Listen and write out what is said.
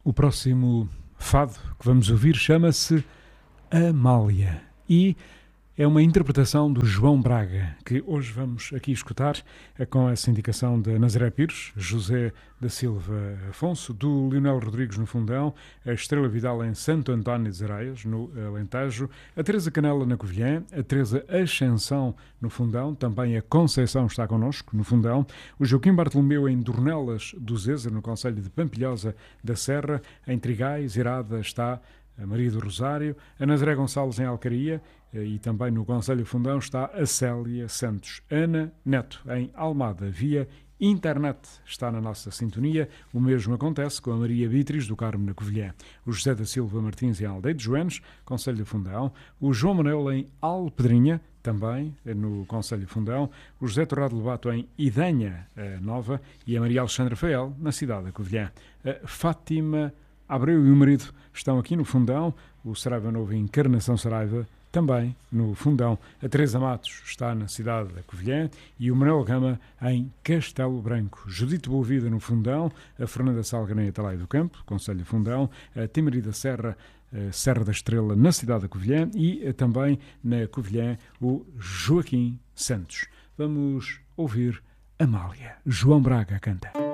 O próximo fado que vamos ouvir chama-se Amália e é uma interpretação do João Braga, que hoje vamos aqui escutar com essa indicação de Nazaré Pires, José da Silva Afonso, do Leonel Rodrigues no fundão, a Estrela Vidal em Santo António de Areias, no Alentejo, a Teresa Canela na Covilhã, a Teresa Ascensão no fundão, também a Conceição está connosco no fundão, o Joaquim Bartolomeu em Dornelas do Zezer, no concelho de Pampilhosa da Serra, em Trigais, Irada está a Maria do Rosário, a Nazaré Gonçalves em Alcaria e também no Conselho Fundão está a Célia Santos. Ana Neto em Almada, via internet, está na nossa sintonia. O mesmo acontece com a Maria Beatriz do Carmo na Covilhã. O José da Silva Martins em Aldeia de Joanes, Conselho Fundão. O João Manuel em Alpedrinha, também no Conselho Fundão. O José Torrado Lobato em Idanha Nova e a Maria Alexandra Fael na cidade da Covilhã. A Fátima Abreu e o marido estão aqui no fundão, o Saraiva Novo em Encarnação Saraiva também no fundão. A Teresa Matos está na cidade da Covilhã e o Manuel Gama em Castelo Branco. Judite Boavida no fundão, a Fernanda Salgueiro em Atalaia do Campo, Conselho Fundão, a Timarida Serra, Serra da Estrela na cidade da Covilhã e também na Covilhã o Joaquim Santos. Vamos ouvir Amália. João Braga canta.